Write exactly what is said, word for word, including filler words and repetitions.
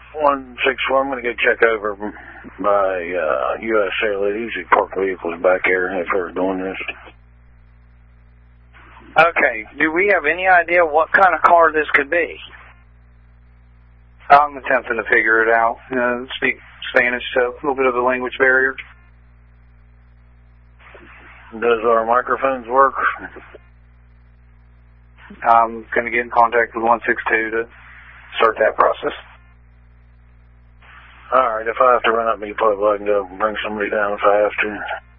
one six four, I'm going to go check over by uh, U S A. They usually park vehicles back here if they're doing this. Okay, do we have any idea what kind of car this could be? I'm attempting to figure it out. Uh, speak Spanish, so a little bit of a language barrier. Does our microphones work? I'm going to get in contact with one six two to start that process. All right, if I have to run up me pub, I can go bring somebody down if I have to.